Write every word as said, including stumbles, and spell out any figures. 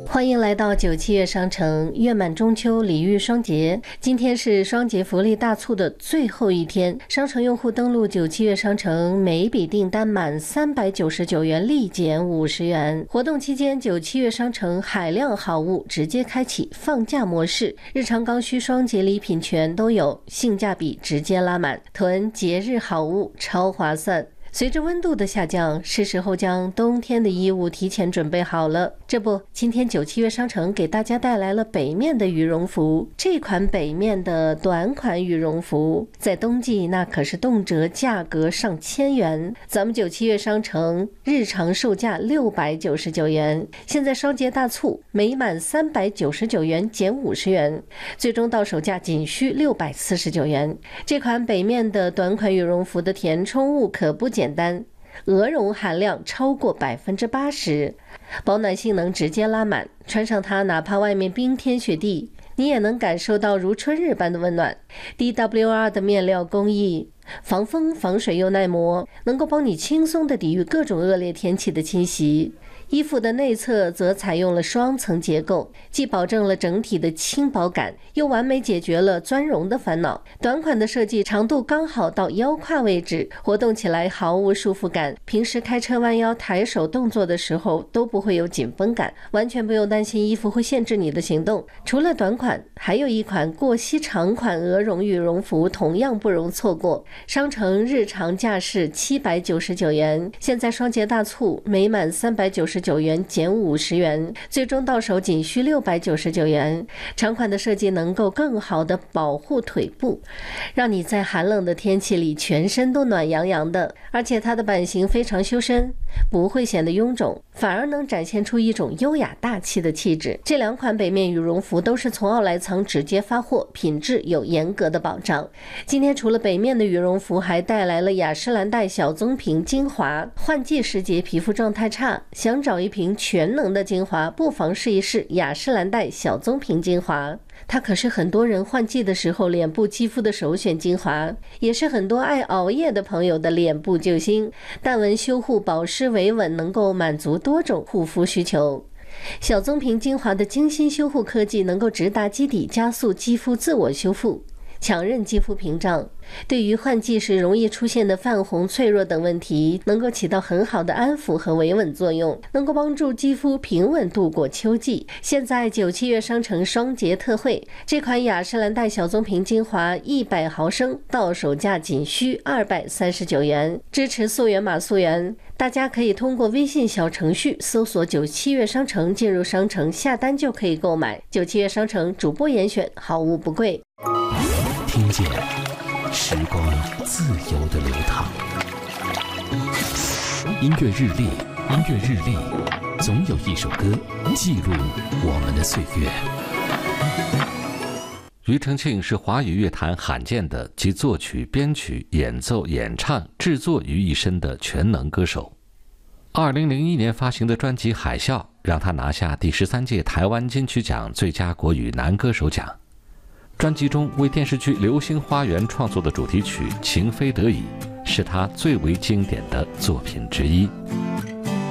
欢迎来到九七月商城，月满中秋，礼遇双节。今天是双节福利大促的最后一天，商城用户登录九七月商城，每笔订单满三百九十九元立减五十元。活动期间，九七月商城海量好物直接开启放假模式，日常刚需双节礼品全都有，性价比直接拉满，囤节日好物超划算。随着温度的下降，是时候将冬天的衣物提前准备好了。这不，今天九七月商城给大家带来了北面的羽绒服。这款北面的短款羽绒服，在冬季那可是动辄价格上千元。咱们九七月商城日常售价六百九十九元，现在双节大促，每满三百九十九元减五十元，最终到手价仅需六百四十九元。这款北面的短款羽绒服的填充物可不简单，鹅绒含量超过百分之八十，保暖性能直接拉满，穿上它，哪怕外面冰天雪地，你也能感受到如春日般的温暖。D W R 的面料工艺，防风防水又耐磨，能够帮你轻松地抵御各种恶劣天气的侵袭。衣服的内侧则采用了双层结构，既保证了整体的轻薄感，又完美解决了钻绒的烦恼。短款的设计长度刚好到腰胯位置，活动起来毫无束缚感，平时开车弯腰抬手动作的时候都不会有紧绷感，完全不用担心衣服会限制你的行动。除了短款，还有一款过膝长款鹅绒羽绒服同样不容错过，商城日常价是七百九十九元，现在双节大促，每满三百九十九元减五十元，最终到手仅需六百九十九元。长款的设计能够更好的保护腿部，让你在寒冷的天气里全身都暖洋洋的，而且它的版型非常修身，不会显得臃肿，反而能展现出一种优雅大气的气质。这两款北面羽绒服都是从奥莱藏直接发货，品质有严格的保障。今天除了北面的羽绒服，还带来了雅诗兰黛小棕瓶精华。换季时节皮肤状态差，想找一瓶全能的精华，不妨试一试雅诗兰黛小棕瓶精华。它可是很多人换季的时候脸部肌肤的首选精华，也是很多爱熬夜的朋友的脸部救星。淡纹修护，保湿维稳，能够满足多种护肤需求。小棕瓶精华的精心修护科技能够直达基底，加速肌肤自我修复，强韧肌肤屏障，对于换季时容易出现的泛红、脆弱等问题，能够起到很好的安抚和维稳作用，能够帮助肌肤平稳度过秋季。现在九七月商城双节特惠，这款雅诗兰黛小棕瓶精华一百毫升到手价仅需二百三十九元，支持溯源码溯源。大家可以通过微信小程序搜索九七月商城，进入商城下单就可以购买。九七月商城主播严选，好物不贵。 听见时光自由的流淌，音乐日历，音乐日历，总有一首歌记录我们的岁月。 庾澄庆是华语乐坛罕见的集作曲、编曲、演奏、演唱、制作于一身的全能歌手。二零零一年发行的专辑《海啸》让他拿下第十三届台湾金曲奖最佳国语男歌手奖。专辑中为电视剧《流星花园》创作的主题曲《情非得已》是他最为经典的作品之一。